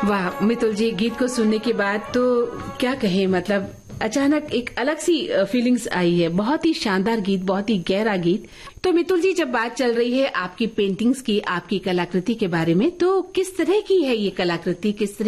वाह मितुल जी, गीत को सुनने के बाद तो क्या कहें, मतलब अचानक एक अलग सी फीलिंग्स आई है। बहुत ही शानदार गीत, बहुत ही गहरा गीत। तो मितुल जी, जब बात चल रही है आपकी पेंटिंग्स की, आपकी कलाकृति के बारे में, तो किस तरह की है ये कलाकृति, किस तरह